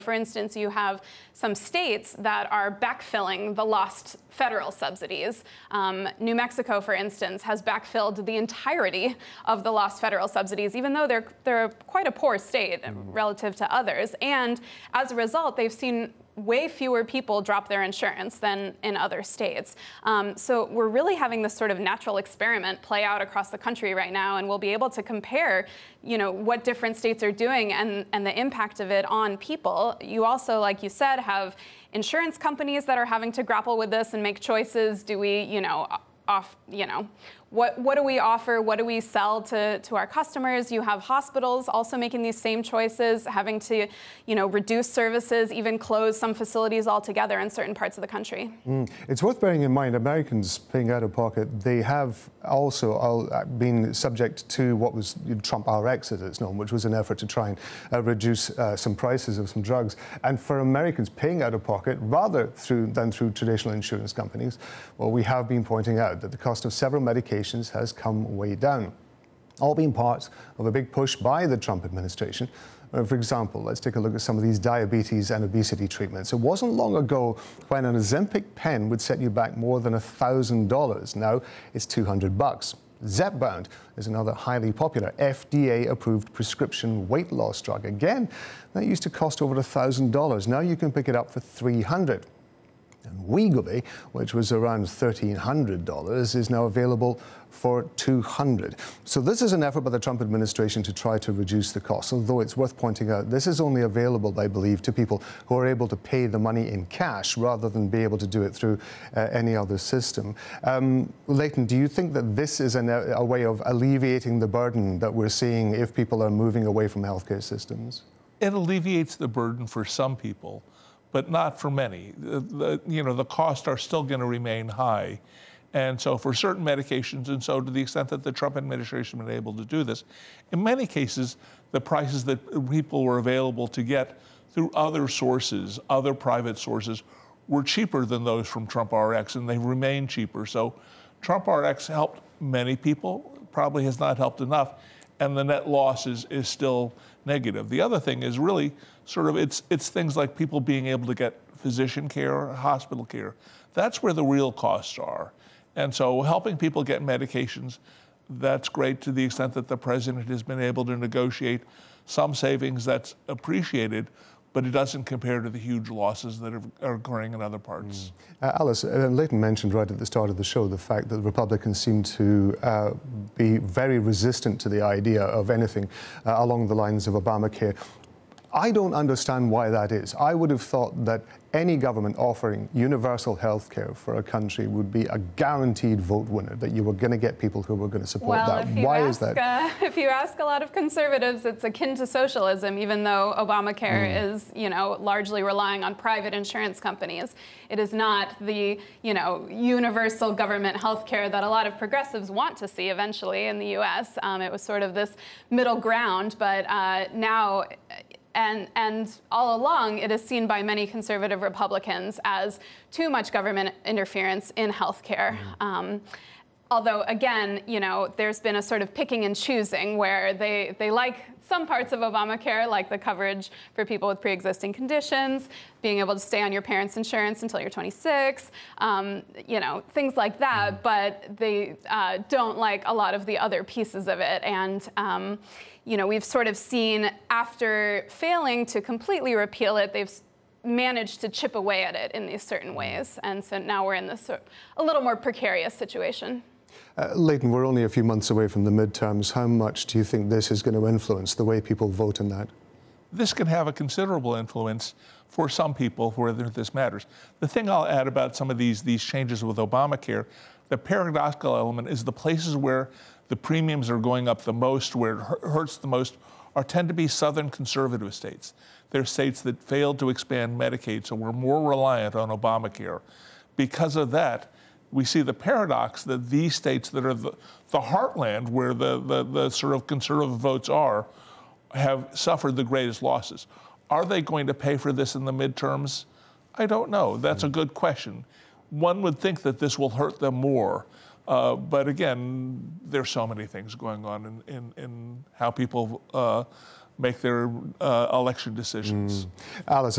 For instance, you have some states that are backfilling the lost federal subsidies. New Mexico, for instance, has backfilled the entirety of the lost federal subsidies, even though they're quite a poor state relative to others. And as a result, they've seen way fewer people drop their insurance than in other states. So we're really having this sort of natural experiment play out across the country right now, and we'll be able to compare, what different states are doing and the impact of it on people. You also, like you said, have insurance companies that are having to grapple with this and make choices. Do we, what do we offer? What do we sell to our customers? You have hospitals also making these same choices, having to, reduce services, even close some facilities altogether in certain parts of the country. It's worth bearing in mind, Americans paying out of pocket, they have also been subject to what was Trump RX, as it's known, which was an effort to try and reduce some prices of some drugs. And for Americans paying out of pocket, rather than through traditional insurance companies, well, we have been pointing out that the cost of several medications has come way down, all being part of a big push by the Trump administration. For example, let's take a look at some of these diabetes and obesity treatments. It wasn't long ago when an Ozempic pen would set you back more than $1,000. Now it's $200. Zepbound is another highly popular FDA-approved prescription weight loss drug. Again, that used to cost over $1,000. Now you can pick it up for $300. And Wegovy, which was around $1,300, is now available for $200. So this is an effort by the Trump administration to try to reduce the cost, although it's worth pointing out this is only available, I believe, to people who are able to pay the money in cash rather than be able to do it through any other system. Leighton, do you think that this is a way of alleviating the burden that we're seeing if people are moving away from healthcare systems? It alleviates the burden for some people, but not for many. The costs are still going to remain high. And so for certain medications, and so to the extent that the Trump administration has been able to do this, in many cases, the prices that people were available to get through other sources, other private sources, were cheaper than those from Trump RX, and they remain cheaper. So Trump RX helped many people, probably has not helped enough, and the net loss is still negative. The other thing is really sort of, it's things like people being able to get physician care, hospital care. That's where the real costs are. And so helping people get medications, that's great to the extent that the president has been able to negotiate some savings. that's appreciated, but it doesn't compare to the huge losses that are occurring in other parts. Alice, Leighton mentioned right at the start of the show the fact that the Republicans seem to be very resistant to the idea of anything along the lines of Obamacare. I don't understand why that is. I would have thought that any government offering universal health care for a country would be a guaranteed vote winner, that you were going to get people who were going to support that. Why is that? If you ask a lot of conservatives, it's akin to socialism, even though Obamacare is, largely relying on private insurance companies. It is not the, universal government health care that a lot of progressives want to see eventually in the U.S. It was sort of this middle ground, but now, and all along, it is seen by many conservative Republicans as too much government interference in healthcare. Although, again, there's been a sort of picking and choosing where they like some parts of Obamacare, like the coverage for people with pre-existing conditions, being able to stay on your parents' insurance until you're 26, things like that, but they don't like a lot of the other pieces of it. And, we've sort of seen, after failing to completely repeal it, they've managed to chip away at it in these certain ways. And so now we're in this a little more precarious situation. Leighton, we're only a few months away from the midterms. How much do you think this is going to influence the way people vote in that? This can have a considerable influence for some people whether this matters. The thing I'll add about some of these changes with Obamacare, the paradoxical element is the places where the premiums are going up the most, where it hurts the most, tend to be southern conservative states. They're states that failed to expand Medicaid, so we're more reliant on Obamacare. Because of that, we see the paradox that these states that are the heartland where the sort of conservative votes have suffered the greatest losses. Are they going to pay for this in the midterms? I don't know. That's a good question. One would think that this will hurt them more. But again, there's so many things going on in how people make their election decisions. Alice.